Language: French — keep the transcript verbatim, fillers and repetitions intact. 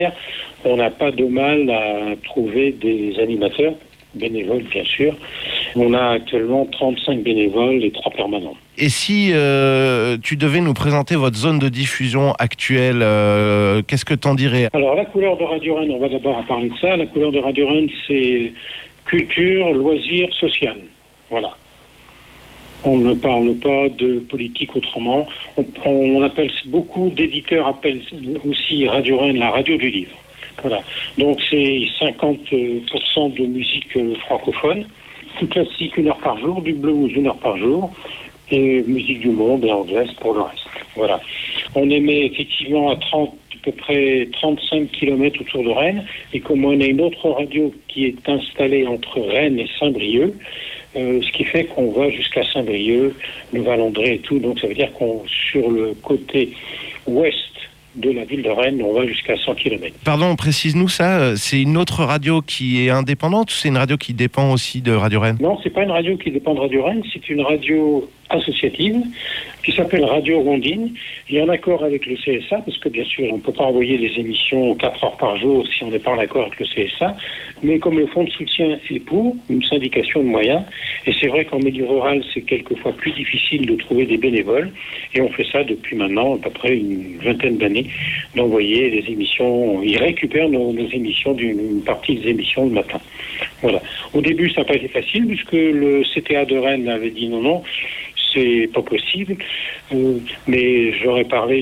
On n'a pas de mal à trouver des animateurs, bénévoles bien sûr. On a actuellement trente-cinq bénévoles et trois permanents. Et si euh, tu devais nous présenter votre zone de diffusion actuelle, euh, qu'est-ce que t'en dirais ? Alors la couleur de Radio Rennes, on va d'abord en parler de ça. La couleur de Radio Rennes, c'est culture, loisirs, social. Voilà. On ne parle pas de politique autrement. On, on appelle beaucoup d'éditeurs appellent aussi Radio Rennes la radio du livre. Voilà. Donc c'est cinquante pour cent de musique francophone, du classique une heure par jour, du blues une heure par jour, et musique du monde et anglaise pour le reste. Voilà. On émet effectivement à trente, à peu près trente-cinq kilomètres autour de Rennes, et comme on a une autre radio qui est installée entre Rennes et Saint-Brieuc, Euh, ce qui fait qu'on va jusqu'à Saint-Brieuc, le Valandré et tout. Donc ça veut dire qu'on sur le côté ouest de la ville de Rennes, on va jusqu'à cent kilomètres. Pardon, précise-nous ça, c'est une autre radio qui est indépendante ou c'est une radio qui dépend aussi de Radio Rennes ? Non, c'est pas une radio qui dépend de Radio Rennes, c'est une radio associative qui s'appelle Radio Rondine, et en accord avec le C S A, parce que bien sûr on ne peut pas envoyer des émissions quatre heures par jour si on n'est pas en accord avec le C S A, mais comme le fonds de soutien est pour, une syndication de moyens, et c'est vrai qu'en milieu rural c'est quelquefois plus difficile de trouver des bénévoles, et on fait ça depuis maintenant à peu près une vingtaine d'années, d'envoyer des émissions, ils récupèrent nos, nos émissions, d'une partie des émissions le matin. Voilà. Au début ça n'a pas été facile, puisque le C T A de Rennes avait dit non, non, c'est pas possible, euh, mais j'aurais parlé